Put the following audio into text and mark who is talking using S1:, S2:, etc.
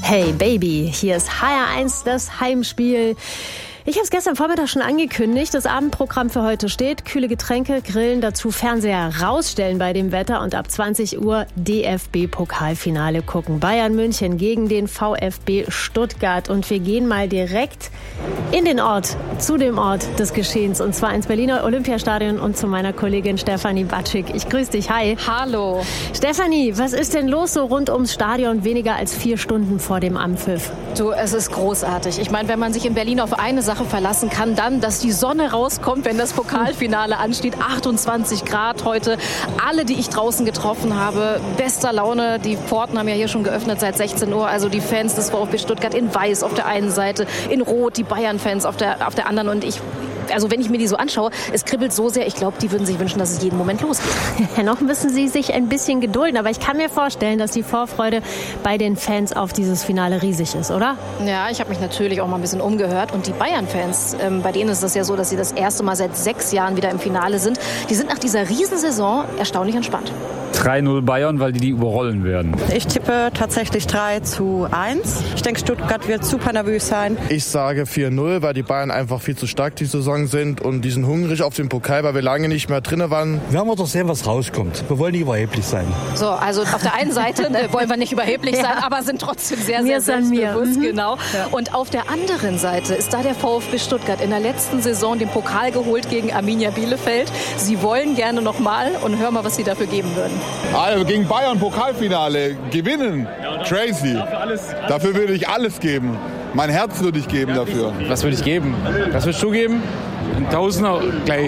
S1: Hey Baby, hier ist HR1, das Heimspiel. Ich habe es gestern Vormittag schon angekündigt. Das Abendprogramm für heute steht. Kühle Getränke, Grillen, dazu Fernseher rausstellen bei dem Wetter und ab 20 Uhr DFB-Pokalfinale gucken. Bayern München gegen den VfB Stuttgart. Und wir gehen mal direkt in den Ort, zu dem Ort des Geschehens. Und zwar ins Berliner Olympiastadion und zu meiner Kollegin Stefanie Batschik. Ich grüße dich, hi.
S2: Hallo.
S1: Stefanie, was ist denn los so rund ums Stadion weniger als 4 Stunden vor dem Anpfiff?
S2: Du, es ist großartig. Ich meine, wenn man sich in Berlin auf eine Sache verlassen kann, dann, dass die Sonne rauskommt, wenn das Pokalfinale ansteht. 28 Grad heute. Alle, die ich draußen getroffen habe, bester Laune. Die Pforten haben ja hier schon geöffnet seit 16 Uhr. Also die Fans des VfB Stuttgart in weiß auf der einen Seite, in rot die Bayern-Fans auf der anderen. Und also wenn ich mir die so anschaue, es kribbelt so sehr, ich glaube, die würden sich wünschen, dass es jeden Moment losgeht.
S1: Ja, noch müssen sie sich ein bisschen gedulden, aber ich kann mir vorstellen, dass die Vorfreude bei den Fans auf dieses Finale riesig ist, oder?
S2: Ja, ich habe mich natürlich auch mal ein bisschen umgehört und die Bayern-Fans, bei denen ist das ja so, dass sie das erste Mal seit 6 Jahren wieder im Finale sind. Die sind nach dieser Riesensaison erstaunlich entspannt.
S3: 3-0 Bayern, weil die überrollen werden.
S4: Ich tippe tatsächlich 3-1. Ich denke, Stuttgart wird super nervös sein.
S5: Ich sage 4-0, weil die Bayern einfach viel zu stark die Saison sind und die sind hungrig auf den Pokal, weil wir lange nicht mehr drin waren.
S6: Werden wir doch sehen, was rauskommt. Wir wollen nicht überheblich sein.
S2: So, also auf der einen Seite wollen wir nicht überheblich sein, aber sind trotzdem sehr, sehr selbstbewusst. Genau. Ja. Und auf der anderen Seite ist da der VfB Stuttgart in der letzten Saison den Pokal geholt gegen Arminia Bielefeld. Sie wollen gerne nochmal und hör mal, was sie dafür geben würden.
S7: Also gegen Bayern Pokalfinale gewinnen. Crazy. Dafür würde ich alles geben. Mein Herz würde ich geben dafür.
S3: Was würde ich geben? Was würdest du geben? Ein Tausender gleich